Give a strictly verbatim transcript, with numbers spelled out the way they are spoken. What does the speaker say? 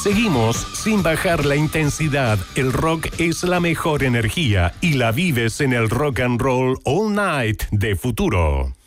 Seguimos sin bajar la intensidad. El rock es la mejor energía y la vives en el Rock and Roll All Night de Futuro.